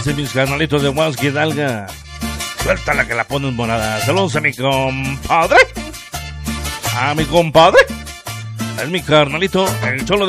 Ese es mis carnalitos de Huasca Hidalga. Suéltala que la pones morada. Saludos a mi compadre. A mi compadre. Es mi carnalito, el Cholo de